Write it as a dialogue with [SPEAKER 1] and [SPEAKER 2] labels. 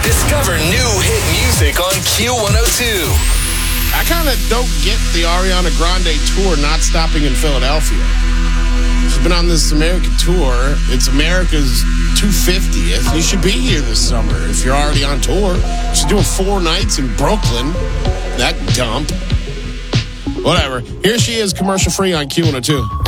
[SPEAKER 1] Discover new hit music on Q102.
[SPEAKER 2] I kind of don't get the Ariana Grande tour not stopping in Philadelphia. She's been on this American tour. It's America's 250th. You should be here this summer if you're already on tour. She's doing 4 nights in Brooklyn. That dump. Whatever. Here she is, commercial free on Q102.